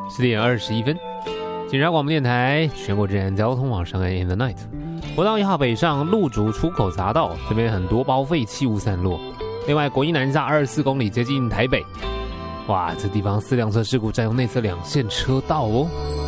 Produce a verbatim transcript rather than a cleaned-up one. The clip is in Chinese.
十点二十一分，警察广播电台全国治安交通网上 A in the night。国道一号北上路竹出口匝道，这边很多包废弃物散落。另外，国一南下二十四公里接近台北，哇，这地方四辆车事故占用内侧两线车道哦。